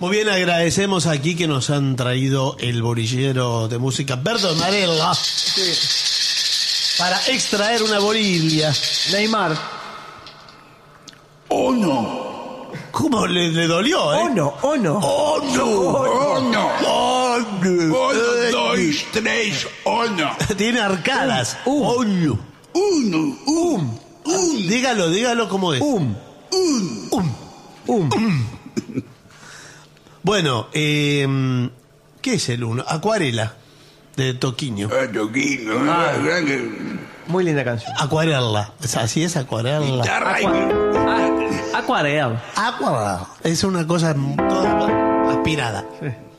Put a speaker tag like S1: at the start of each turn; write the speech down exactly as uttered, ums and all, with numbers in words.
S1: Muy bien, agradecemos aquí que nos han traído el bolillero de música verde amarela sí. para extraer una bolilla.
S2: Neymar.
S3: Oh no.
S1: ¿Cómo le, le dolió, eh?
S2: Oh no, oh no.
S1: Oh no,
S3: Oh no.
S1: oh no.
S3: Uno, dos, tres, uno.
S1: Tiene arcadas.
S2: Um, um.
S1: Oh no.
S3: Uno,
S1: Um. um. Dígalo, dígalo como es.
S2: Um.
S3: un.
S2: Um. Um.
S1: Bueno, eh, ¿qué es el uno? Acuarela, de Toquinho.
S3: Ah, Toquinho, ah, grande.
S2: Muy linda canción.
S1: Acuarela, así es, acuarela.
S3: Guitarra y-
S2: Ah, Acuarela.
S1: Acuarela, es una cosa toda aspirada.
S2: Sí.